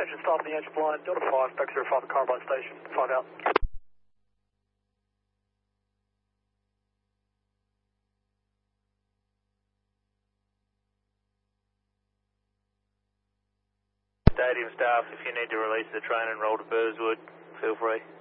engine stop the engine blind, Delta 5, back 05 at Carbide Station, 5 out. Stadium staff, if you need to release the train and roll to Burswood, feel free.